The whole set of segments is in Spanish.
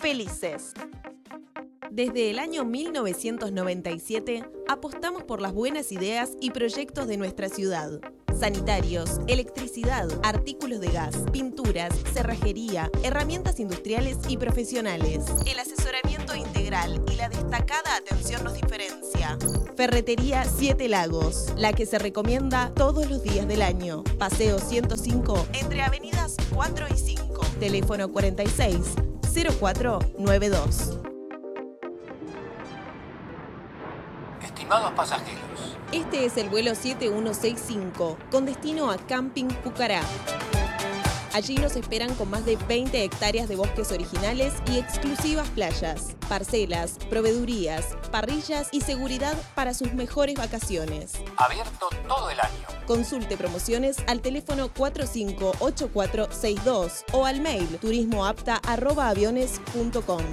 felices. Desde el año 1997 apostamos por las buenas ideas y proyectos de nuestra ciudad. Sanitarios, electricidad, artículos de gas, pinturas, cerrajería, herramientas industriales y profesionales. El asesoramiento integral y la destacada atención nos diferencia. Ferretería Siete Lagos, la que se recomienda todos los días del año. Paseo 105, entre avenidas 4 y 5. Teléfono 46 0492. Estimados pasajeros, Este es el vuelo 7165, con destino a Camping Pucará. Allí nos esperan con más de 20 hectáreas de bosques originales y exclusivas playas, parcelas, proveedurías, parrillas y seguridad para sus mejores vacaciones. abierto todo el año. Consulte promociones al teléfono 458462 o al mail turismoapta@aviones.com.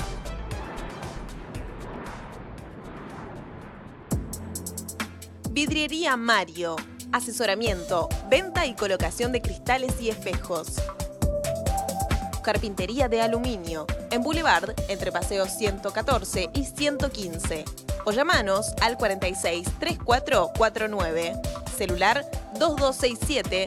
Vidriería Mario. Asesoramiento, venta y colocación de cristales y espejos. Carpintería de aluminio. En Boulevard, entre Paseos 114 y 115. O llamanos al 46 3449. Celular 2267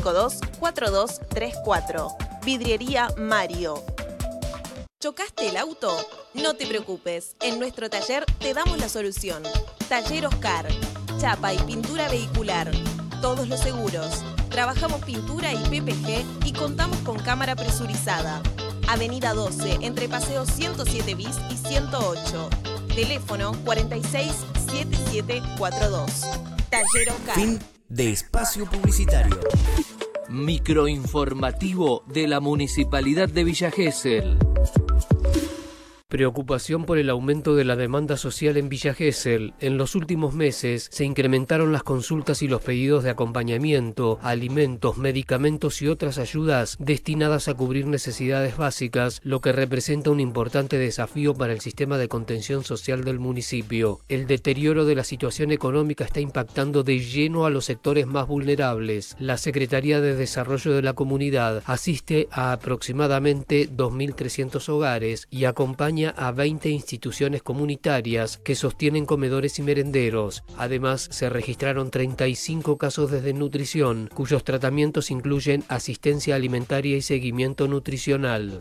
524234. Vidriería Mario. ¿Chocaste el auto? No te preocupes. En nuestro taller te damos la solución. Taller Oscar. Chapa y pintura vehicular. Todos los seguros. Trabajamos pintura y PPG y contamos con cámara presurizada. Avenida 12, entre Paseo 107 bis y 108. Teléfono 46 7742. Taller Oscar. Fin de espacio publicitario. Microinformativo de la Municipalidad de Villa Gesell. Preocupación por el aumento de la demanda social en Villa Gesell. En los últimos meses se incrementaron las consultas y los pedidos de acompañamiento, alimentos, medicamentos y otras ayudas destinadas a cubrir necesidades básicas, lo que representa un importante desafío para el sistema de contención social del municipio. El deterioro de la situación económica está impactando de lleno a los sectores más vulnerables. La Secretaría de Desarrollo de la Comunidad asiste a aproximadamente 2.300 hogares y acompaña a 20 instituciones comunitarias que sostienen comedores y merenderos. Además, se registraron 35 casos de desnutrición, cuyos tratamientos incluyen asistencia alimentaria y seguimiento nutricional.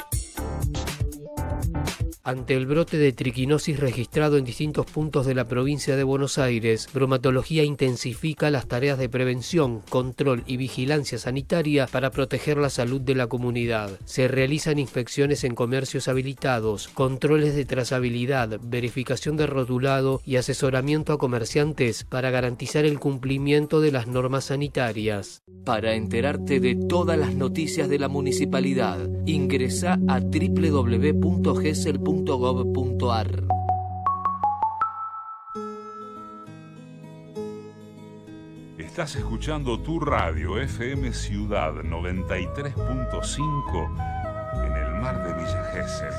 Ante el brote de triquinosis registrado en distintos puntos de la provincia de Buenos Aires, Bromatología intensifica las tareas de prevención, control y vigilancia sanitaria para proteger la salud de la comunidad. Se realizan inspecciones en comercios habilitados, controles de trazabilidad, verificación de rotulado y asesoramiento a comerciantes para garantizar el cumplimiento de las normas sanitarias. Para enterarte de todas las noticias de la municipalidad, ingresa a www.gesell.gov.ar. Estás escuchando tu radio FM Ciudad 93.5 en el mar de Villa Gesell.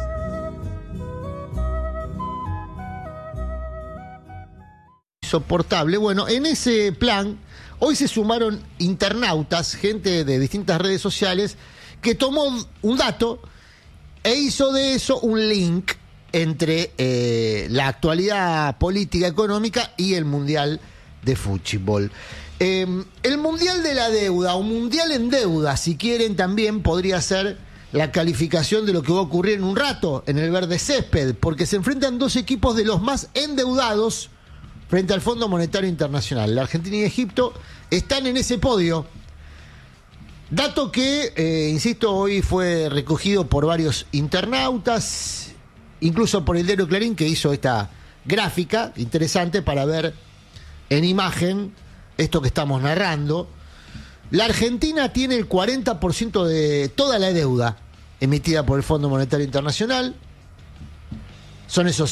Soportable. Bueno, en ese plan, hoy se sumaron internautas, gente de distintas redes sociales, que tomó un dato e hizo de eso un link entre la actualidad política económica y el Mundial de Fútbol. El Mundial de la Deuda, o Mundial en Deuda, si quieren, también podría ser la calificación de lo que va a ocurrir en un rato en el verde césped, porque se enfrentan dos equipos de los más endeudados frente al Fondo Monetario Internacional. La Argentina y Egipto están en ese podio. Dato que, insisto, hoy fue recogido por varios internautas, incluso por el diario Clarín, que hizo esta gráfica interesante para ver en imagen esto que estamos narrando. La Argentina tiene el 40% de toda la deuda emitida por el Fondo Monetario Internacional. Son esos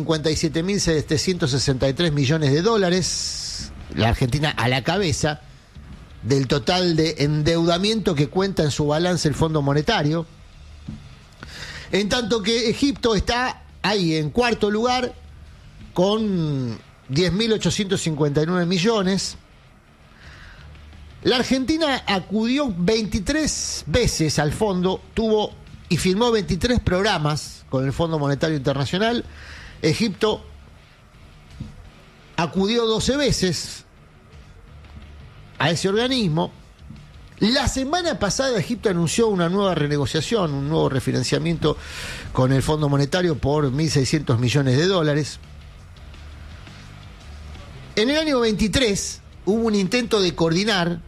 57.763 millones de dólares. La Argentina a la cabeza del total de endeudamiento que cuenta en su balance el Fondo Monetario. En tanto que Egipto está ahí en cuarto lugar con 10.859 millones. La Argentina acudió 23 veces al fondo, tuvo y firmó 23 programas con el Fondo Monetario Internacional. Egipto acudió 12 veces a ese organismo. La semana pasada Egipto anunció una nueva renegociación, un nuevo refinanciamiento con el Fondo Monetario por 1.600 millones de dólares. En el año 23 hubo un intento de coordinar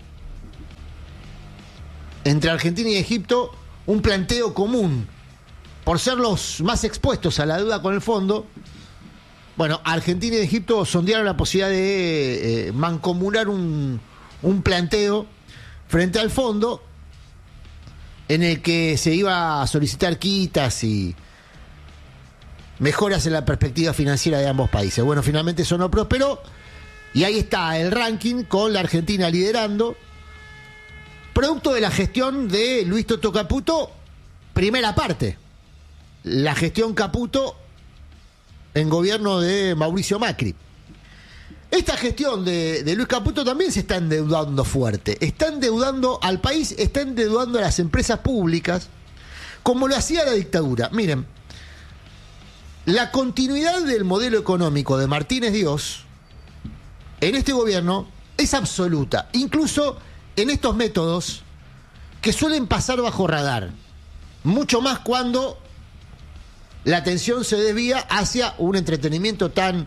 entre Argentina y Egipto un planteo común. Por ser los más expuestos a la deuda con el fondo, bueno, Argentina y Egipto sondearon la posibilidad de mancomunar un planteo frente al fondo en el que se iba a solicitar quitas y mejoras en la perspectiva financiera de ambos países. Bueno, finalmente eso no prosperó y ahí está el ranking con la Argentina liderando, producto de la gestión de Luis Toto Caputo, primera parte. La gestión Caputo en gobierno de Mauricio Macri. Esta gestión de Luis Caputo también se está endeudando fuerte. Está endeudando al país, está endeudando a las empresas públicas, como lo hacía la dictadura. Miren, la continuidad del modelo económico de Martínez Dios en este gobierno es absoluta. Incluso en estos métodos que suelen pasar bajo radar. Mucho más cuando la atención se desvía hacia un entretenimiento tan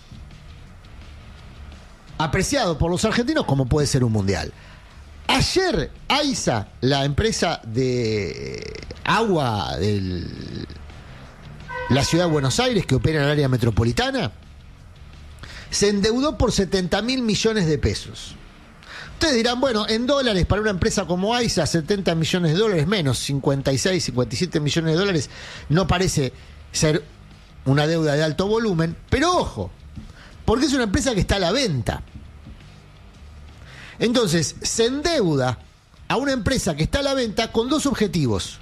apreciado por los argentinos como puede ser un mundial. Ayer AISA, la empresa de agua de la ciudad de Buenos Aires que opera en el área metropolitana, se endeudó por 70.000 millones de pesos. Ustedes dirán, bueno, en dólares para una empresa como AISA, 70 millones de dólares menos, 56, 57 millones de dólares, no parece ser una deuda de alto volumen, pero ojo, porque es una empresa que está a la venta. Entonces, se endeuda a una empresa que está a la venta con dos objetivos.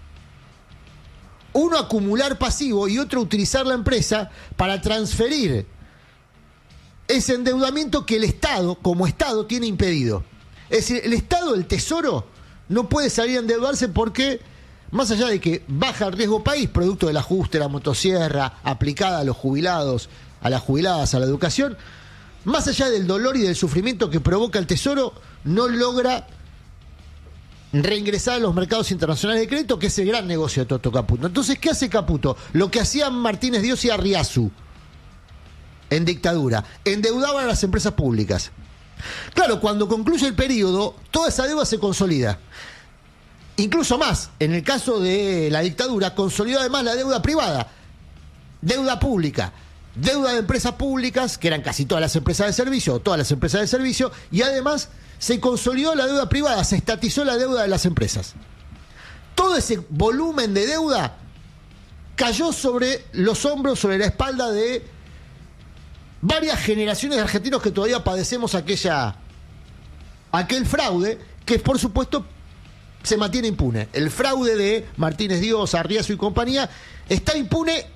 Uno, acumular pasivo, y otro, utilizar la empresa para transferir ese endeudamiento que el Estado, como Estado, tiene impedido. Es decir, el Estado, el Tesoro, no puede salir a endeudarse porque, más allá de que baja el riesgo país, producto del ajuste, la motosierra aplicada a los jubilados, a las jubiladas, a la educación, más allá del dolor y del sufrimiento que provoca el Tesoro, no logra reingresar a los mercados internacionales de crédito, que es el gran negocio de Toto Caputo. Entonces, ¿qué hace Caputo? Lo que hacían Martínez Dios y Arriazu en dictadura, endeudaban a las empresas públicas. Claro, cuando concluye el periodo, toda esa deuda se consolida. Incluso más, en el caso de la dictadura, consolidó además la deuda privada, deuda pública, deuda de empresas públicas, que eran casi todas las empresas de servicio, y además se consolidó la deuda privada, se estatizó la deuda de las empresas. Todo ese volumen de deuda cayó sobre los hombros, sobre la espalda de varias generaciones de argentinos que todavía padecemos aquel fraude que, por supuesto, se mantiene impune. El fraude de Martínez Dios, Arriazu y compañía está impune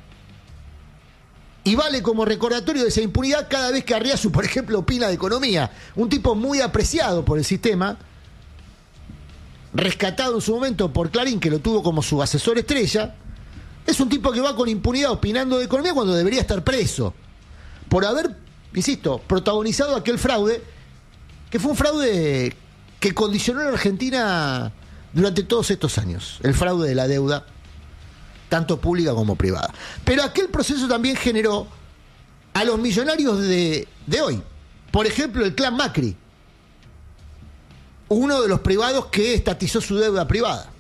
y vale como recordatorio de esa impunidad cada vez que Arriazu, por ejemplo, opina de economía. Un tipo muy apreciado por el sistema, rescatado en su momento por Clarín, que lo tuvo como su asesor estrella. Es un tipo que va con impunidad opinando de economía cuando debería estar preso por haber, insisto, protagonizado aquel fraude, que fue un fraude que condicionó a la Argentina durante todos estos años, el fraude de la deuda, tanto pública como privada. Pero aquel proceso también generó a los millonarios de hoy. Por ejemplo, el clan Macri, uno de los privados que estatizó su deuda privada.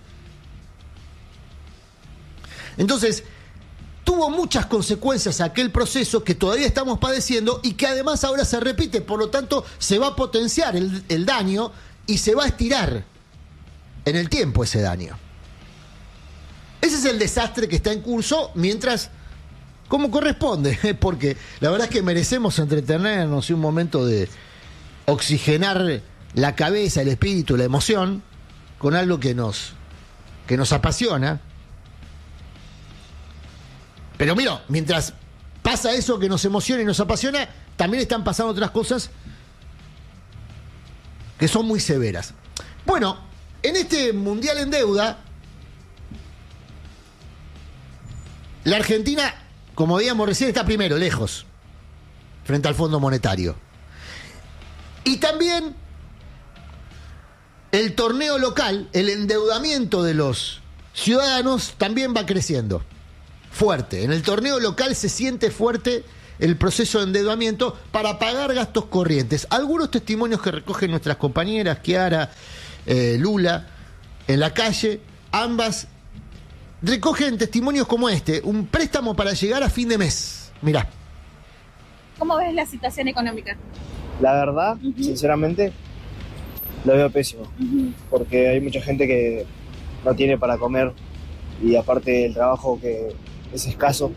Entonces, tuvo muchas consecuencias aquel proceso que todavía estamos padeciendo y que además ahora se repite. Por lo tanto, se va a potenciar el daño y se va a estirar en el tiempo ese daño. Ese es el desastre que está en curso, mientras, como corresponde, porque la verdad es que merecemos entretenernos y un momento de oxigenar la cabeza, el espíritu, la emoción, con algo que nos apasiona. Pero mira, mientras pasa eso que nos emociona y nos apasiona, también están pasando otras cosas que son muy severas. Bueno, en este Mundial en Deuda, La Argentina, como veíamos recién, está primero, lejos, frente al Fondo Monetario. Y también el torneo local, el endeudamiento de los ciudadanos también va creciendo. Fuerte. En el torneo local se siente fuerte el proceso de endeudamiento para pagar gastos corrientes. Algunos testimonios que recogen nuestras compañeras, Kiara, Lula, en la calle, ambas recogen testimonios como este, un préstamo para llegar a fin de mes. Mirá. ¿Cómo ves la situación económica? La verdad, sinceramente, lo veo pésimo, porque hay mucha gente que no tiene para comer y aparte el trabajo que es escaso.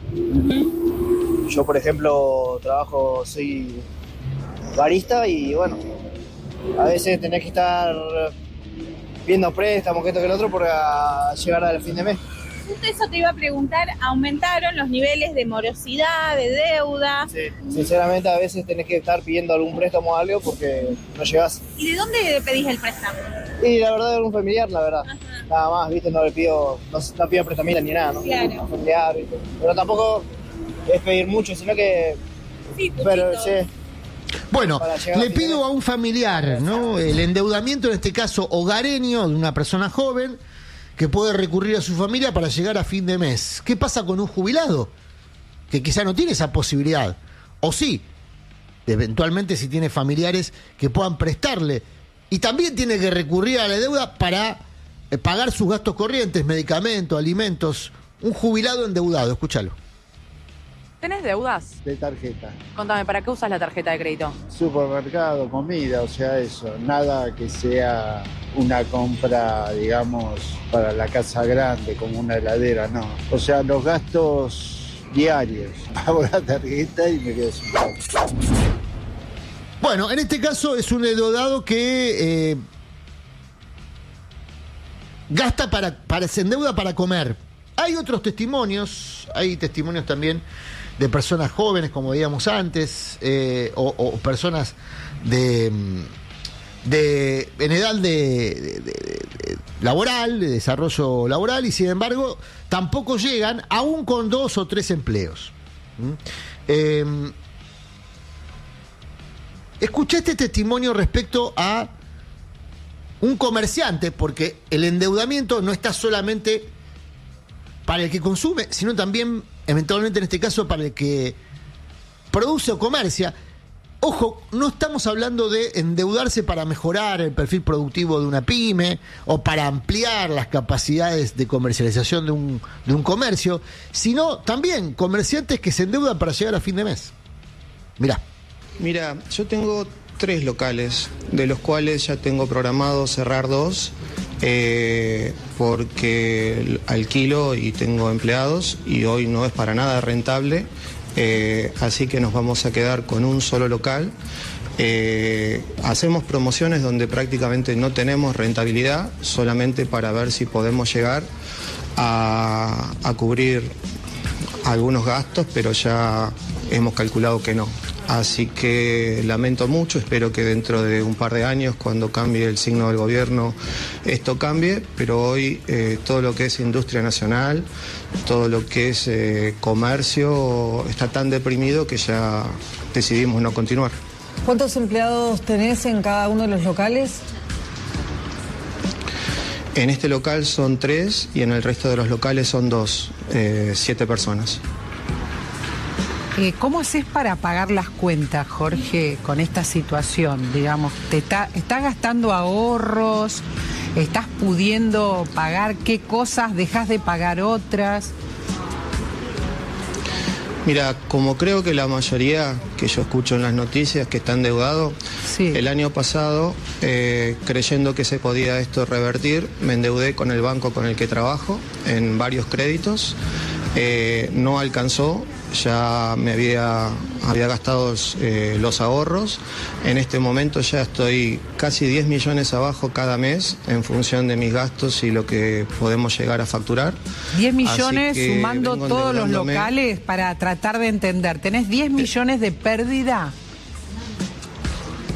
Yo, por ejemplo, soy barista y bueno, a veces tenés que estar viendo préstamos, que esto que el otro, para llegar al fin de mes. Justo eso te iba a preguntar, ¿aumentaron los niveles de morosidad, de deuda? Sí, sinceramente a veces tenés que estar pidiendo algún préstamo o algo porque no llegás. ¿Y de dónde pedís el préstamo? Y la verdad, de algún familiar, la verdad. Ajá. Nada más, viste, no pido prestamita ni nada, ¿no? Claro. Un familiar, ¿viste? Pero tampoco es pedir mucho, sino que... Sí, pero poquito. sí. Bueno, le a pido a un familiar, ¿no? El endeudamiento, en este caso hogareño, de una persona joven que puede recurrir a su familia para llegar a fin de mes. ¿Qué pasa con un jubilado que quizá no tiene esa posibilidad? O sí, eventualmente si tiene familiares que puedan prestarle. Y también tiene que recurrir a la deuda para pagar sus gastos corrientes, medicamentos, alimentos. Un jubilado endeudado, escúchalo. ¿Tenés deudas? De tarjeta. Contame, ¿para qué usas la tarjeta de crédito? Supermercado, comida, o sea, eso. Nada que sea una compra, digamos, para la casa grande, como una heladera, no. O sea, los gastos diarios. Pago la tarjeta y me quedo sin plata. Bueno, en este caso es un endeudado que gasta se endeuda para comer. Hay otros testimonios, hay testimonios también de personas jóvenes, como veíamos antes, o personas en edad laboral, de desarrollo laboral, y sin embargo tampoco llegan, aún con 2 o 3 empleos. Escuché este testimonio respecto a un comerciante, porque el endeudamiento no está solamente para el que consume, sino también, eventualmente en este caso, para el que produce o comercia. Ojo, no estamos hablando de endeudarse para mejorar el perfil productivo de una pyme o para ampliar las capacidades de comercialización de un comercio, sino también comerciantes que se endeudan para llegar a fin de mes. Mira, yo tengo 3 locales, de los cuales ya tengo programado cerrar 2, porque alquilo y tengo empleados y hoy no es para nada rentable, así que nos vamos a quedar con un solo local. Hacemos promociones donde prácticamente no tenemos rentabilidad, solamente para ver si podemos llegar a cubrir algunos gastos, pero ya hemos calculado que no. Así que lamento mucho, espero que dentro de un par de años, cuando cambie el signo del gobierno, esto cambie, pero hoy todo lo que es industria nacional, todo lo que es comercio está tan deprimido que ya decidimos no continuar. ¿Cuántos empleados tenés en cada uno de los locales? En este local son 3 y en el resto de los locales son 2, 7 personas. ¿Cómo haces para pagar las cuentas, Jorge, con esta situación? Digamos, ¿estás gastando ahorros? ¿Estás pudiendo pagar qué cosas? ¿Dejas de pagar otras? Mira, como creo que la mayoría que yo escucho en las noticias que está endeudado, sí. El año pasado, creyendo que se podía esto revertir, me endeudé con el banco con el que trabajo en varios créditos. No alcanzó, ya me había gastado los ahorros. En este momento ya estoy casi 10 millones abajo cada mes en función de mis gastos y lo que podemos llegar a facturar. 10 millones sumando todos los locales para tratar de entender. ¿Tenés 10 millones de pérdida?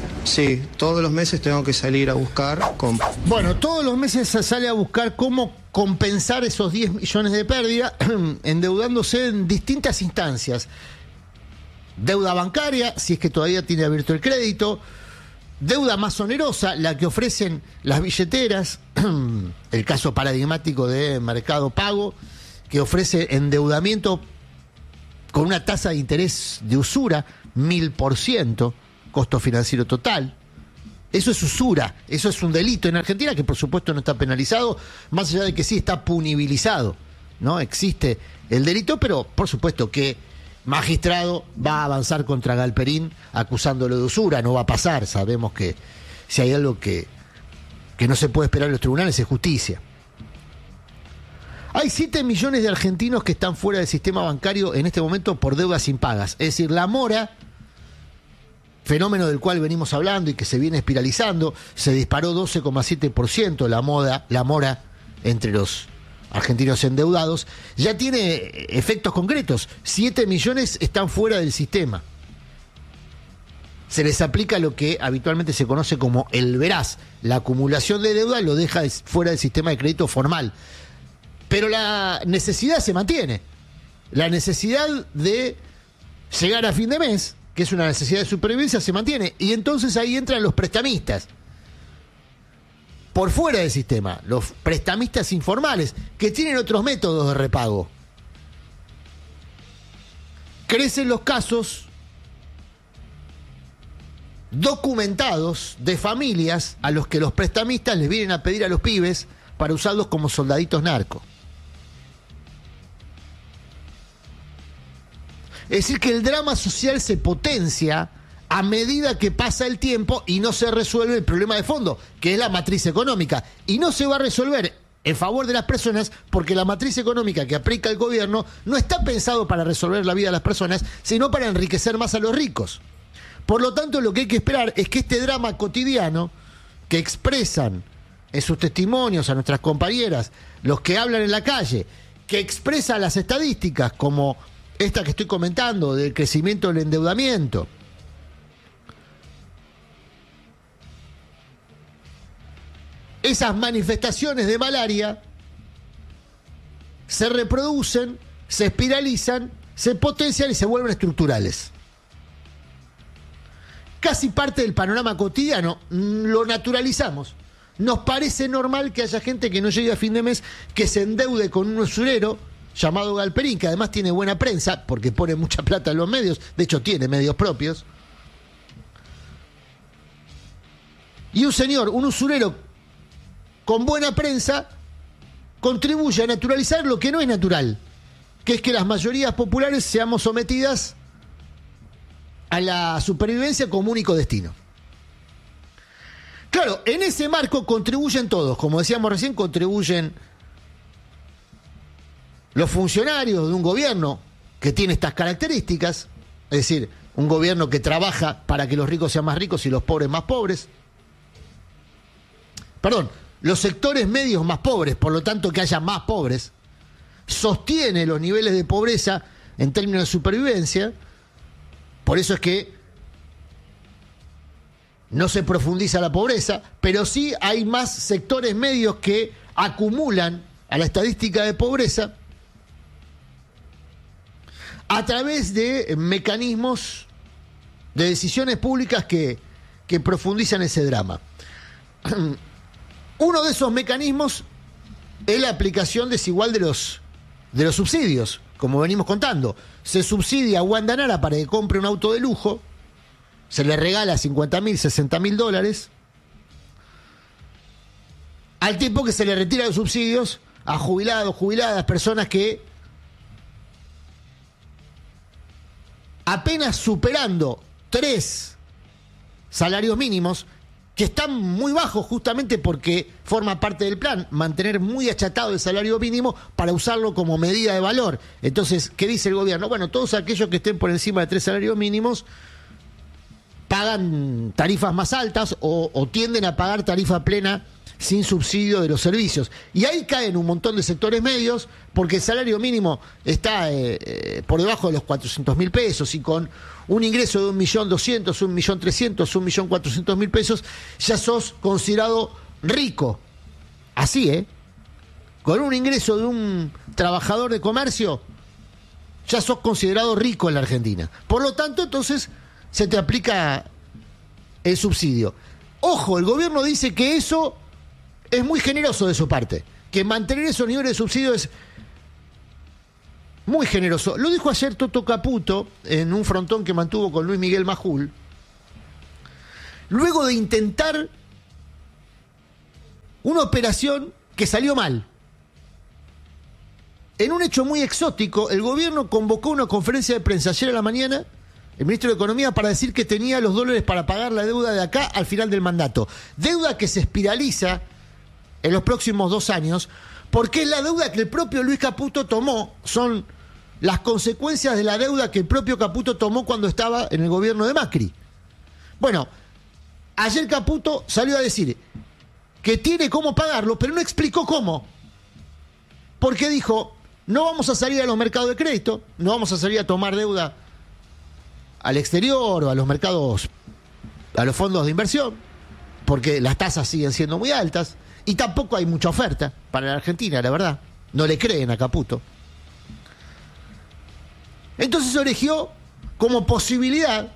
Sí, todos los meses tengo que salir a buscar. Bueno, todos los meses se sale a buscar cómo compensar esos 10 millones de pérdida endeudándose en distintas instancias. Deuda bancaria, si es que todavía tiene abierto el crédito, deuda más onerosa, la que ofrecen las billeteras, el caso paradigmático de Mercado Pago, que ofrece endeudamiento con una tasa de interés de usura, 1000%, costo financiero total. Eso es usura, eso es un delito en Argentina que por supuesto no está penalizado, más allá de que sí está punibilizado, ¿no? Existe el delito, pero por supuesto que magistrado va a avanzar contra Galperín acusándolo de usura, no va a pasar. Sabemos que si hay algo que no se puede esperar en los tribunales es justicia. Hay 7 millones de argentinos que están fuera del sistema bancario en este momento por deudas impagas. Es decir, la mora, fenómeno del cual venimos hablando y que se viene espiralizando, se disparó 12,7% la mora entre los argentinos endeudados, ya tiene efectos concretos. 7 millones están fuera del sistema. Se les aplica lo que habitualmente se conoce como el veraz. La acumulación de deuda lo deja fuera del sistema de crédito formal. Pero la necesidad se mantiene. La necesidad de llegar a fin de mes, que es una necesidad de supervivencia, se mantiene. Y entonces ahí entran los prestamistas. Por fuera del sistema, los prestamistas informales, que tienen otros métodos de repago. Crecen los casos documentados de familias a los que los prestamistas les vienen a pedir a los pibes para usarlos como soldaditos narcos. Es decir, que el drama social se potencia a medida que pasa el tiempo y no se resuelve el problema de fondo, que es la matriz económica. Y no se va a resolver en favor de las personas porque la matriz económica que aplica el gobierno no está pensado para resolver la vida de las personas, sino para enriquecer más a los ricos. Por lo tanto, lo que hay que esperar es que este drama cotidiano que expresan en sus testimonios a nuestras compañeras, los que hablan en la calle, que expresan las estadísticas como esta que estoy comentando del crecimiento del endeudamiento, esas manifestaciones de malaria se reproducen, se espiralizan, se potencian y se vuelven estructurales. Casi parte del panorama cotidiano, lo naturalizamos. Nos parece normal que haya gente que no llegue a fin de mes, que se endeude con un usurero llamado Galperín, que además tiene buena prensa, porque pone mucha plata en los medios, de hecho tiene medios propios. Y un señor, un usurero con buena prensa, contribuye a naturalizar lo que no es natural, que es que las mayorías populares seamos sometidas a la supervivencia como único destino. Claro, en ese marco contribuyen todos, como decíamos recién, contribuyen los funcionarios de un gobierno que tiene estas características, es decir, un gobierno que trabaja para que los ricos sean más ricos y los pobres más pobres. Perdón, los sectores medios más pobres, por lo tanto que haya más pobres, sostiene los niveles de pobreza en términos de supervivencia. Por eso es que no se profundiza la pobreza, pero sí hay más sectores medios que acumulan a la estadística de pobreza a través de mecanismos de decisiones públicas que profundizan ese drama. Uno de esos mecanismos es la aplicación desigual de los subsidios, como venimos contando. Se subsidia a Wanda Nara para que compre un auto de lujo, se le regala $50.000, $60.000, al tiempo que se le retira los subsidios a jubilados, jubiladas, personas que apenas superando 3 salarios mínimos, que están muy bajos justamente porque forma parte del plan, mantener muy achatado el salario mínimo para usarlo como medida de valor. Entonces, ¿qué dice el gobierno? Bueno, todos aquellos que estén por encima de 3 salarios mínimos pagan tarifas más altas o tienden a pagar tarifa plena sin subsidio de los servicios. Y ahí caen un montón de sectores medios porque el salario mínimo está por debajo de los 400.000 pesos y con un ingreso de 1.200.000, 1.300.000, 1.400.000 pesos ya sos considerado rico. Así, con un ingreso de un trabajador de comercio, ya sos considerado rico en la Argentina. Por lo tanto, entonces, se te aplica el subsidio. Ojo, el gobierno dice que eso es muy generoso de su parte, que mantener esos niveles de subsidio es muy generoso. Lo dijo ayer Toto Caputo en un frontón que mantuvo con Luis Miguel Majul, luego de intentar una operación que salió mal. En un hecho muy exótico, el gobierno convocó una conferencia de prensa ayer a la mañana, el ministro de Economía, para decir que tenía los dólares para pagar la deuda de acá al final del mandato. Deuda que se espiraliza en los próximos 2 años, porque es la deuda que el propio Luis Caputo tomó, son las consecuencias de la deuda que el propio Caputo tomó cuando estaba en el gobierno de Macri. Bueno, ayer Caputo salió a decir que tiene cómo pagarlo, pero no explicó cómo. Porque dijo, no vamos a salir a los mercados de crédito, no vamos a salir a tomar deuda al exterior o a los mercados, a los fondos de inversión, porque las tasas siguen siendo muy altas y tampoco hay mucha oferta para la Argentina, la verdad. No le creen a Caputo. Entonces se eligió como posibilidad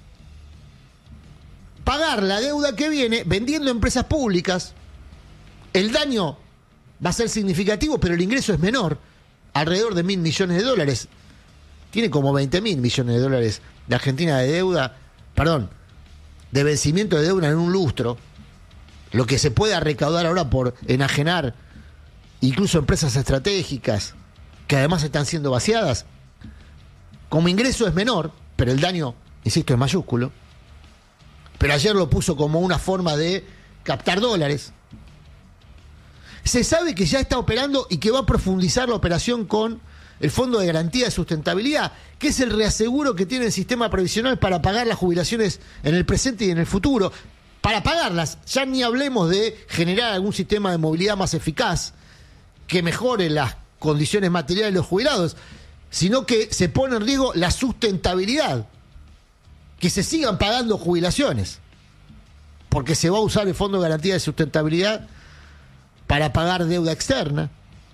pagar la deuda que viene vendiendo empresas públicas. El daño va a ser significativo, pero el ingreso es menor, alrededor de $1.000 millones. Tiene como 20.000 millones de dólares de Argentina de deuda, de vencimiento de deuda en un lustro. Lo que se pueda recaudar ahora por enajenar incluso empresas estratégicas que además están siendo vaciadas, como ingreso es menor, pero el daño, insisto, es mayúsculo. Pero ayer lo puso como una forma de captar dólares. Se sabe que ya está operando y que va a profundizar la operación con el Fondo de Garantía de Sustentabilidad, que es el reaseguro que tiene el sistema previsional para pagar las jubilaciones en el presente y en el futuro. Para pagarlas, ya ni hablemos de generar algún sistema de movilidad más eficaz que mejore las condiciones materiales de los jubilados, sino que se pone en riesgo la sustentabilidad, que se sigan pagando jubilaciones, porque se va a usar el Fondo de Garantía de Sustentabilidad para pagar deuda externa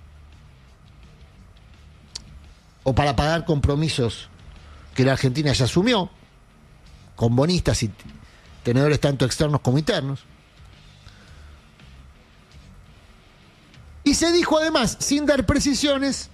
o para pagar compromisos que la Argentina ya asumió con bonistas y tenedores tanto externos como internos. Y se dijo además, sin dar precisiones,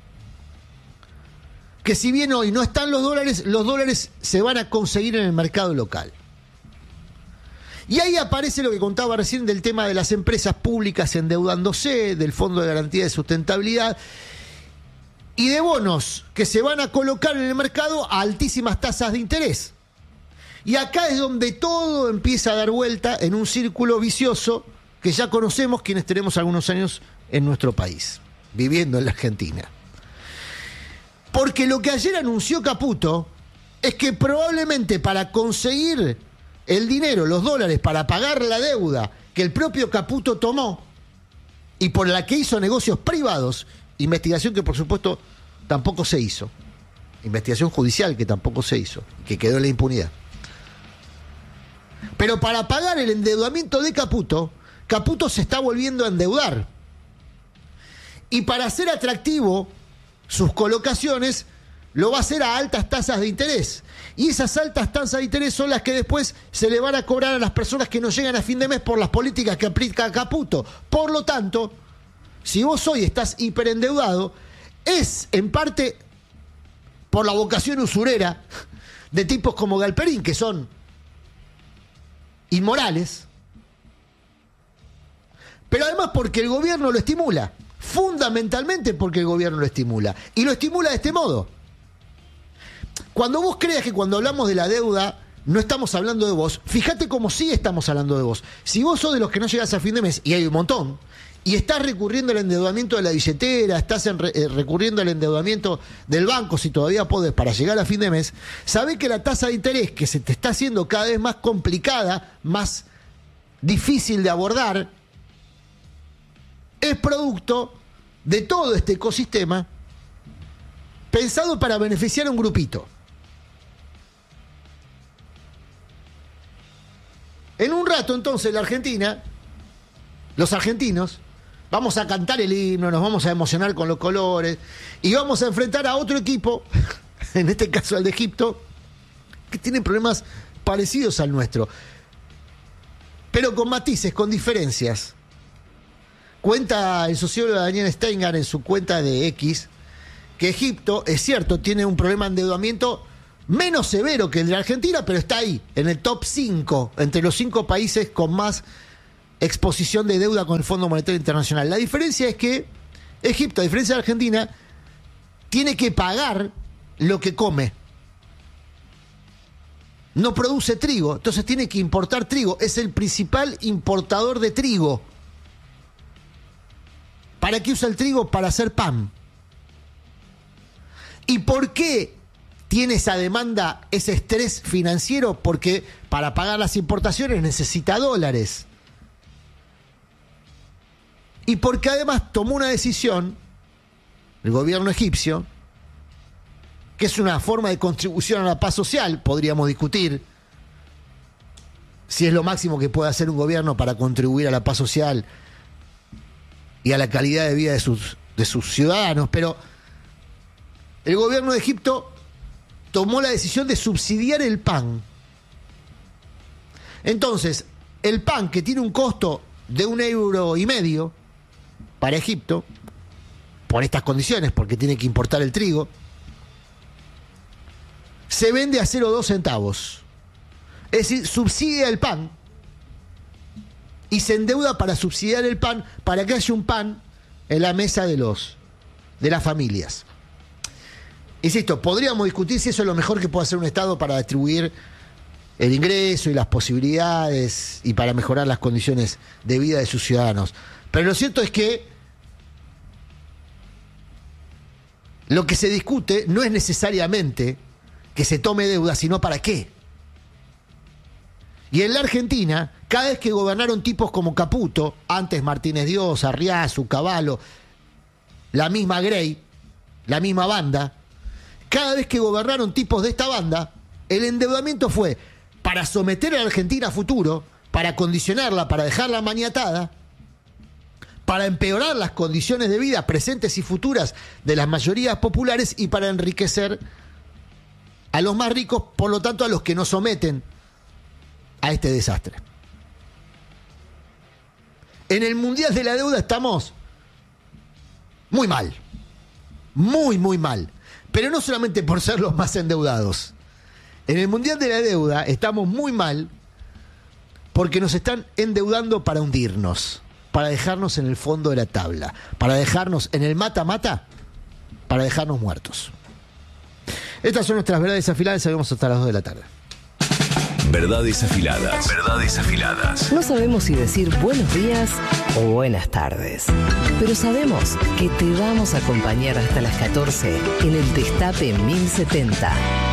que si bien hoy no están los dólares se van a conseguir en el mercado local. Y ahí aparece lo que contaba recién del tema de las empresas públicas endeudándose, del Fondo de Garantía de Sustentabilidad y de bonos que se van a colocar en el mercado a altísimas tasas de interés. Y acá es donde todo empieza a dar vuelta en un círculo vicioso que ya conocemos quienes tenemos algunos años en nuestro país, viviendo en la Argentina. Porque lo que ayer anunció Caputo es que probablemente para conseguir el dinero, los dólares, para pagar la deuda que el propio Caputo tomó y por la que hizo negocios privados, investigación que por supuesto tampoco se hizo, investigación judicial que tampoco se hizo, que quedó en la impunidad. Pero para pagar el endeudamiento de Caputo, Caputo se está volviendo a endeudar. Y para hacer atractivo sus colocaciones, lo va a hacer a altas tasas de interés. Y esas altas tasas de interés son las que después se le van a cobrar a las personas que no llegan a fin de mes por las políticas que aplica Caputo. Por lo tanto, si vos hoy estás hiperendeudado, es en parte por la vocación usurera de tipos como Galperín, que son inmorales, pero además porque el gobierno lo estimula. Fundamentalmente porque el gobierno lo estimula. Y lo estimula de este modo. Cuando vos creas que cuando hablamos de la deuda no estamos hablando de vos, fíjate cómo sí estamos hablando de vos. Si vos sos de los que no llegás a fin de mes, y hay un montón, y estás recurriendo al endeudamiento de la billetera, estás recurriendo al endeudamiento del banco, si todavía podés, para llegar a fin de mes, sabés que la tasa de interés, que se te está haciendo cada vez más complicada, más difícil de abordar, es producto de todo este ecosistema pensado para beneficiar a un grupito. En un rato, entonces, la Argentina, los argentinos, vamos a cantar el himno, nos vamos a emocionar con los colores y vamos a enfrentar a otro equipo, en este caso al de Egipto, que tiene problemas parecidos al nuestro, pero con matices, con diferencias. Cuenta el sociólogo Daniel Steinar en su cuenta de X que Egipto, es cierto, tiene un problema de endeudamiento menos severo que el de la Argentina, pero está ahí, en el top 5, entre los 5 países con más exposición de deuda con el Fondo Monetario Internacional. La diferencia es que Egipto, a diferencia de Argentina, tiene que pagar lo que come. No produce trigo, entonces tiene que importar trigo. Es el principal importador de trigo. ¿Para qué usa el trigo? Para hacer pan. ¿Y por qué tiene esa demanda, ese estrés financiero? Porque para pagar las importaciones necesita dólares. Y porque además tomó una decisión, el gobierno egipcio, que es una forma de contribución a la paz social, podríamos discutir si es lo máximo que puede hacer un gobierno para contribuir a la paz social y a la calidad de vida de sus ciudadanos, pero el gobierno de Egipto tomó la decisión de subsidiar el pan. Entonces, el pan, que tiene un costo de €1,50 para Egipto, por estas condiciones, porque tiene que importar el trigo, se vende a 0,2 centavos. Es decir, subsidia el pan y se endeuda para subsidiar el pan, para que haya un pan en la mesa de las familias. Insisto, podríamos discutir si eso es lo mejor que puede hacer un Estado para distribuir el ingreso y las posibilidades y para mejorar las condiciones de vida de sus ciudadanos. Pero lo cierto es que lo que se discute no es necesariamente que se tome deuda, sino para qué. Y en la Argentina, cada vez que gobernaron tipos como Caputo, antes Martínez Dios, Arriazu, Cavallo, la misma Grey, la misma banda, cada vez que gobernaron tipos de esta banda, el endeudamiento fue para someter a la Argentina a futuro, para condicionarla, para dejarla maniatada, para empeorar las condiciones de vida presentes y futuras de las mayorías populares y para enriquecer a los más ricos, por lo tanto a los que nos someten a este desastre. En el Mundial de la Deuda estamos muy mal, muy, muy mal. Pero no solamente por ser los más endeudados. En el Mundial de la Deuda estamos muy mal porque nos están endeudando para hundirnos, para dejarnos en el fondo de la tabla, para dejarnos en el mata-mata, para dejarnos muertos. Estas son nuestras verdades afiladas, sabemos hasta las 2 de la tarde. Verdades afiladas. Verdades afiladas. No sabemos si decir buenos días o buenas tardes, pero sabemos que te vamos a acompañar hasta las 14 en el Destape 1070.